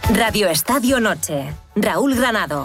Radio Estadio Noche. Raúl Granado.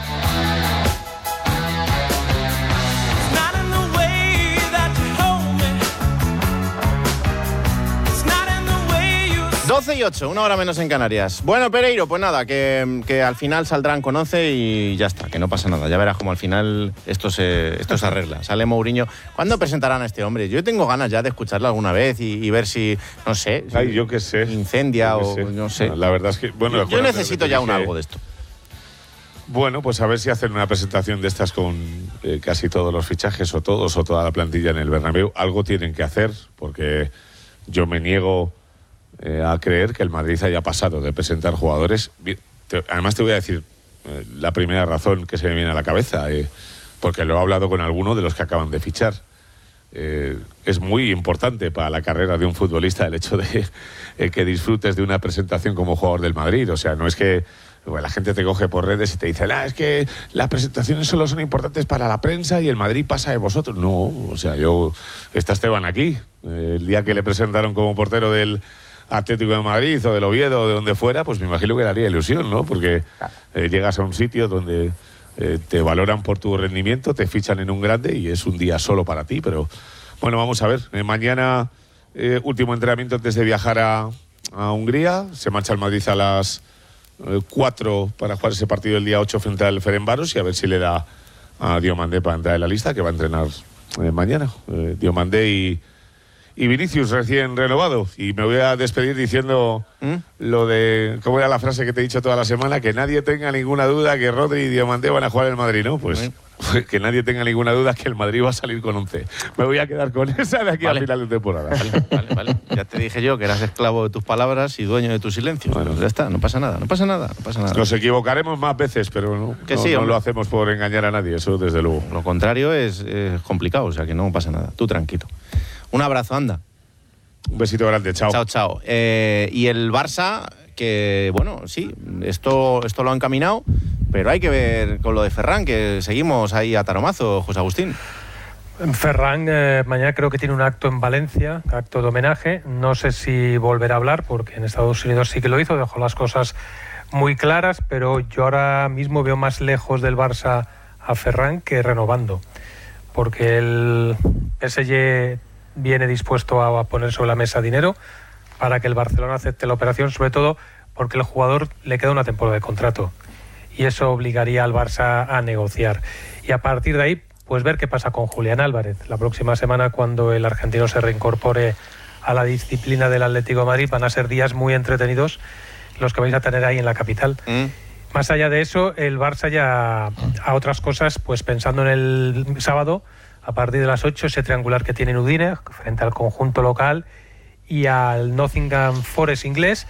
Doce y 8, una hora menos en Canarias. Bueno, Pereiro, pues nada, que al final saldrán con 11 y ya está, que no pasa nada. Ya verás como al final esto se arregla. Sale Mourinho. ¿Cuándo presentarán a este hombre? Yo tengo ganas ya de escucharlo alguna vez y ver si, no sé, ay, yo qué sé, incendia yo o sé. no sé. La verdad es que, bueno, yo necesito ya algo de esto. Bueno, pues a ver si hacen una presentación de estas con casi todos los fichajes o todos o toda la plantilla en el Bernabéu. Algo tienen que hacer, porque yo me niego a creer que el Madrid haya pasado de presentar jugadores. Además te voy a decir la primera razón que se me viene a la cabeza, porque lo he hablado con alguno de los que acaban de fichar. Es muy importante para la carrera de un futbolista el hecho de que disfrutes de una presentación como jugador del Madrid. O sea, no es que la gente te coge por redes y te dice, es que las presentaciones solo son importantes para la prensa y el Madrid pasa de vosotros. No, o sea, está Esteban aquí. El día que le presentaron como portero del Atlético de Madrid o del Oviedo o de donde fuera, pues me imagino que le haría ilusión, ¿no? Porque llegas a un sitio donde te valoran por tu rendimiento, te fichan en un grande y es un día solo para ti. Pero bueno, vamos a ver. Mañana, último entrenamiento antes de viajar a Hungría. Se marcha el Madrid a las 4 para jugar ese partido el día 8 frente al Ferencváros y a ver si le da a Diomandé para entrar en la lista, que va a entrenar mañana. Diomandé y Vinicius recién renovado. Y me voy a despedir diciendo lo de, ¿cómo era la frase que te he dicho toda la semana? Que nadie tenga ninguna duda que Rodri y Diomandé van a jugar en el Madrid, ¿no? Pues que nadie tenga ninguna duda que el Madrid va a salir con 11. Me voy a quedar con esa de aquí a final de temporada. Vale. Ya te dije yo que eras esclavo de tus palabras y dueño de tu silencio. Bueno, ya está, no pasa nada. Nos equivocaremos más veces, pero no lo hacemos por engañar a nadie, eso desde luego. Lo contrario es complicado, o sea que no pasa nada. Tú tranquilo. Un abrazo, anda. Un besito grande, chao. Chao. Y el Barça, que bueno, sí, esto lo ha encaminado, pero hay que ver con lo de Ferran, que seguimos ahí a taromazo, José Agustín. Ferran mañana creo que tiene un acto en Valencia, acto de homenaje. No sé si volverá a hablar, porque en Estados Unidos sí que lo hizo, dejó las cosas muy claras, pero yo ahora mismo veo más lejos del Barça a Ferran que renovando, porque el PSG viene dispuesto a poner sobre la mesa dinero para que el Barcelona acepte la operación, sobre todo porque el jugador le queda una temporada de contrato y eso obligaría al Barça a negociar. Y a partir de ahí, pues ver qué pasa con Julián Álvarez. La próxima semana, cuando el argentino se reincorpore a la disciplina del Atlético de Madrid, van a ser días muy entretenidos los que vais a tener ahí en la capital. Más allá de eso, el Barça ya a otras cosas, pues pensando en el sábado, a partir de las 8, ese triangular que tiene en Udine, frente al conjunto local y al Nottingham Forest inglés.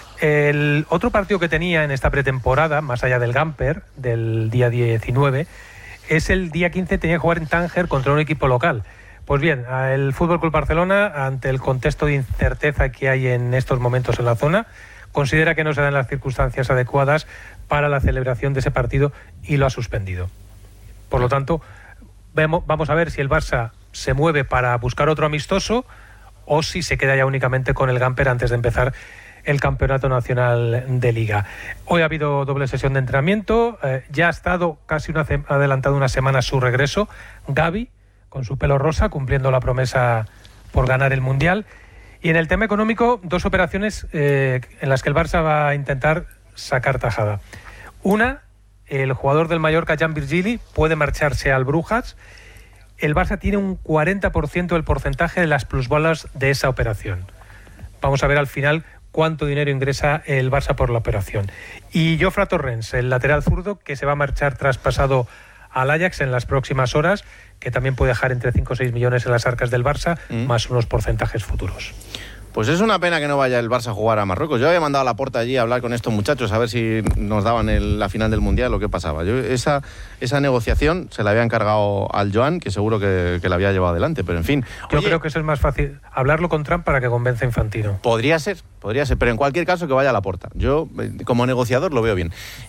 El otro partido que tenía en esta pretemporada, más allá del Gamper, del día 19, es el día 15, tenía que jugar en Tánger contra un equipo local. Pues bien, el Fútbol Club Barcelona, ante el contexto de incerteza que hay en estos momentos en la zona, considera que no se dan las circunstancias adecuadas para la celebración de ese partido y lo ha suspendido. Por lo tanto, vamos a ver si el Barça se mueve para buscar otro amistoso o si se queda ya únicamente con el Gamper antes de empezar el Campeonato Nacional de Liga. Hoy ha habido doble sesión de entrenamiento, ya ha estado casi adelantado una semana su regreso, Gavi, con su pelo rosa, cumpliendo la promesa por ganar el Mundial. Y en el tema económico, dos operaciones en las que el Barça va a intentar sacar tajada. Una, el jugador del Mallorca, Jan Virgili, puede marcharse al Brujas. El Barça tiene un 40% del porcentaje de las plusvalas de esa operación. Vamos a ver al final cuánto dinero ingresa el Barça por la operación. Y Jofre Torrens, el lateral zurdo, que se va a marchar traspasado al Ajax en las próximas horas, que también puede dejar entre 5 o 6 millones en las arcas del Barça, más unos porcentajes futuros. Pues es una pena que no vaya el Barça a jugar a Marruecos. Yo había mandado a Laporta allí a hablar con estos muchachos a ver si nos daban la final del Mundial o qué pasaba. Yo esa negociación se la había encargado al Joan, que seguro que la había llevado adelante, pero en fin. Yo creo que eso es más fácil, hablarlo con Trump para que convenza a Infantino. Podría ser, pero en cualquier caso que vaya a Laporta. Yo, como negociador, lo veo bien.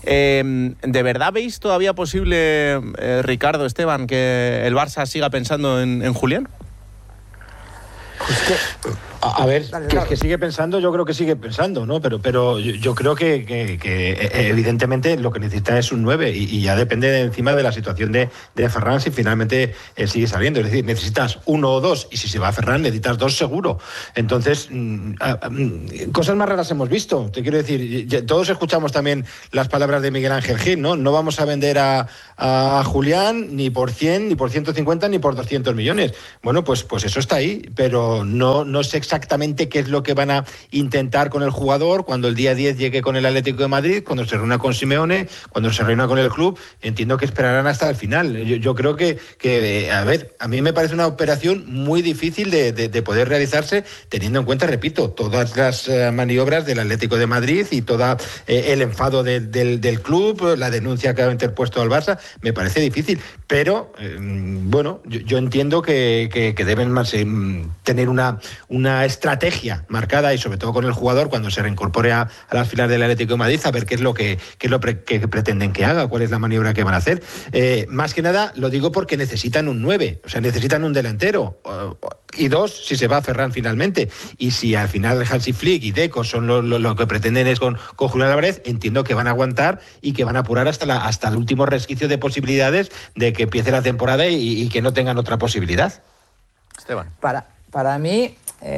¿De verdad veis todavía posible, Ricardo, Esteban, que el Barça siga pensando en Julián? Pues que A ver, que sigue pensando, yo creo que sigue pensando, ¿no? Pero yo creo que evidentemente lo que necesita es un 9 y ya depende encima de la situación de Ferran si finalmente sigue saliendo. Es decir, necesitas 1 o 2 y si se va a Ferran necesitas 2 seguro. Entonces, cosas más raras hemos visto. Te quiero decir, todos escuchamos también las palabras de Miguel Ángel Gil, ¿no? No vamos a vender a Julián ni por 100, ni por 150, ni por 200 millones. Bueno, pues eso está ahí, pero no sé exactamente qué es lo que van a intentar con el jugador cuando el día 10 llegue con el Atlético de Madrid, cuando se reúna con Simeone, cuando se reúna con el club. Entiendo que esperarán hasta el final. Yo creo que a ver, a mí me parece una operación muy difícil de poder realizarse, teniendo en cuenta, repito, todas las maniobras del Atlético de Madrid y todo el enfado del club, la denuncia que ha interpuesto al Barça. Me parece difícil, pero bueno, yo entiendo que deben más, tener una estrategia marcada y sobre todo con el jugador cuando se reincorpore a las filas del Atlético de Madrid, saber qué es lo que pretenden que haga, cuál es la maniobra que van a hacer. Más que nada lo digo porque necesitan un 9, o sea, necesitan un delantero y 2 si se va a Ferran finalmente, y si al final Hansi Flick y Deco son lo que pretenden es con Julián Álvarez, entiendo que van a aguantar y que van a apurar hasta el último resquicio de posibilidades de que empiece la temporada y que no tengan otra posibilidad. Esteban. Para mí,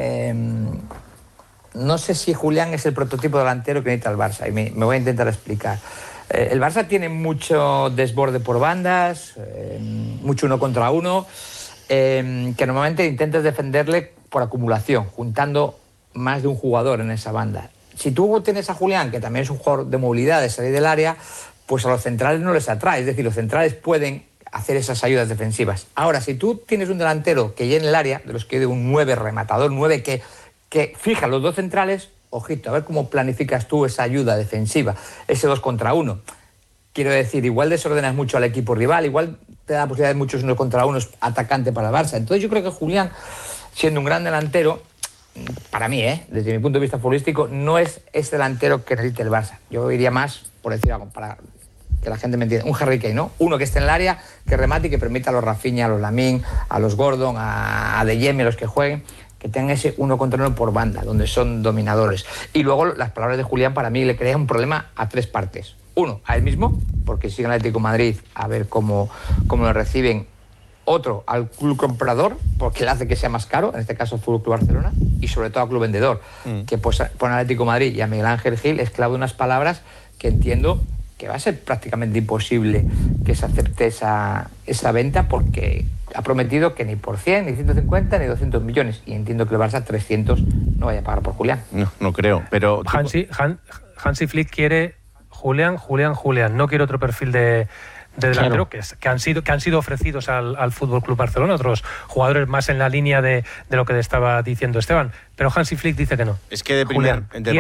no sé si Julián es el prototipo delantero que necesita el Barça, y me voy a intentar explicar. El Barça tiene mucho desborde por bandas, mucho 1 contra 1, que normalmente intentas defenderle por acumulación, juntando más de un jugador en esa banda. Si tú tienes a Julián, que también es un jugador de movilidad, de salir del área, pues a los centrales no les atrae. Es decir, los centrales pueden hacer esas ayudas defensivas. Ahora, si tú tienes un delantero que llene el área, de los que de un 9 rematador, 9 que fija los 2 centrales, ojito, a ver cómo planificas tú esa ayuda defensiva, ese 2 contra 1. Quiero decir, igual desordenas mucho al equipo rival, igual te da la posibilidad de muchos 1 contra 1 atacante para el Barça. Entonces yo creo que Julián, siendo un gran delantero, para mí, desde mi punto de vista futbolístico, no es ese delantero que necesita el Barça. Yo iría más, por decir algo, para que la gente me entienda, un Harry Kane, ¿no? Uno que esté en el área, que remate y que permita a los Rafinha, a los Lamine, a los Gordon, a De Jong, a los que jueguen, que tengan ese 1 contra 1 por banda, donde son dominadores. Y luego las palabras de Julián para mí le crean un problema a 3 partes. Uno, a él mismo, porque sigue en el Atlético de Madrid, a ver cómo lo reciben. Otro, al club comprador, porque le hace que sea más caro, en este caso el Fútbol Club Barcelona, y sobre todo al club vendedor, que pues pone al Atlético de Madrid y a Miguel Ángel Gil es clave de unas palabras que entiendo que va a ser prácticamente imposible que se acepte esa venta, porque ha prometido que ni por 100, ni 150, ni 200 millones, y entiendo que el Barça 300 no vaya a pagar por Julián. No creo, pero... Hansi Flick quiere Julián, no quiere otro perfil de delantero, claro, que han sido ofrecidos al Fútbol Club Barcelona, otros jugadores más en la línea de lo que estaba diciendo Esteban, pero Hansi Flick dice que no. Es que de primer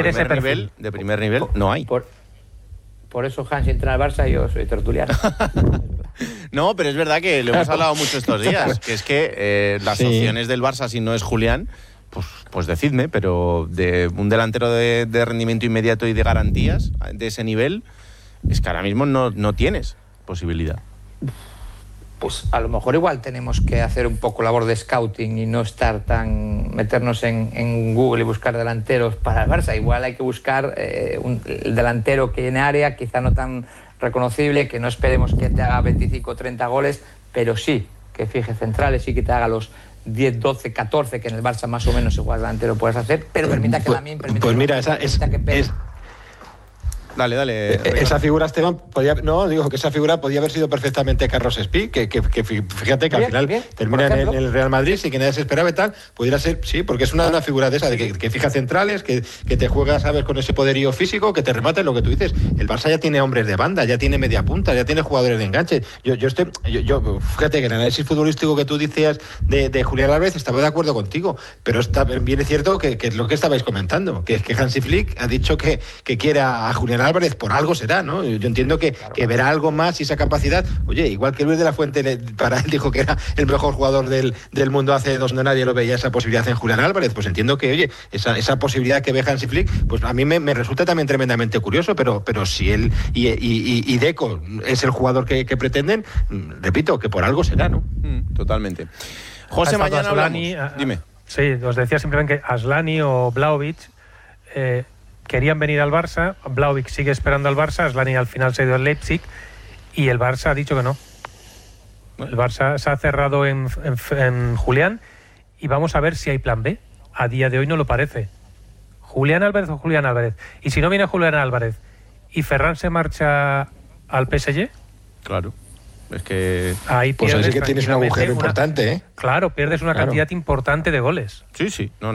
nivel no hay. Por eso Hansi entra al Barça y yo soy tertuliano. No, pero es verdad que lo hemos hablado mucho estos días, que es que las opciones del Barça, si no es Julián, pues decidme, pero de un delantero de rendimiento inmediato y de garantías de ese nivel, es que ahora mismo no tienes posibilidad. Pues a lo mejor igual tenemos que hacer un poco labor de scouting y no estar meternos en Google y buscar delanteros para el Barça. Igual hay que buscar el delantero que llene área, quizá no tan reconocible, que no esperemos que te haga 25 o 30 goles, pero sí que fije centrales y que te haga los 10, 12, 14 que en el Barça más o menos igual delantero puedes hacer, pero permita que Lamine, pues mira, Dale. Esa figura, Esteban, esa figura podía haber sido perfectamente Carlos Espí, que fíjate que al final termina en el Real Madrid, sin que nadie se esperaba y tal, pudiera ser, sí, porque es una figura de esa, de que fija centrales, que te juega, sabes, con ese poderío físico, que te remate lo que tú dices. El Barça ya tiene hombres de banda, ya tiene media punta, ya tiene jugadores de enganche. Yo fíjate que el análisis futbolístico que tú decías de Julián Álvarez, estaba de acuerdo contigo, pero bien es cierto que es lo que estabais comentando, que Hansi Flick ha dicho que quiere a Julián Álvarez, por algo será, ¿no? Yo entiendo que verá algo más y esa capacidad. Oye, igual que Luis de la Fuente para él dijo que era el mejor jugador del mundo hace 2, no nadie lo veía esa posibilidad en Julián Álvarez, pues entiendo que, oye, esa posibilidad que ve Hansi Flick, pues a mí me resulta también tremendamente curioso, pero si él y Deco es el jugador que pretenden, repito, que por algo será, ¿no? Totalmente. José, mañana hablamos. Dime. Sí, os decía simplemente que Aslani o Vlahovic querían venir al Barça. Vlahovic sigue esperando al Barça. Aslani al final se ha ido al Leipzig y el Barça ha dicho que no. El Barça se ha cerrado en Julián y vamos a ver si hay plan B. A día de hoy no lo parece. Julián Álvarez o Julián Álvarez. Y si no viene Julián Álvarez y Ferran se marcha al PSG, Claro. Es que... ahí Pues así pierdes que tienes un agujero tranquilamente importante, ¿eh? Claro, pierdes una Claro. cantidad importante de goles. Sí, sí. No,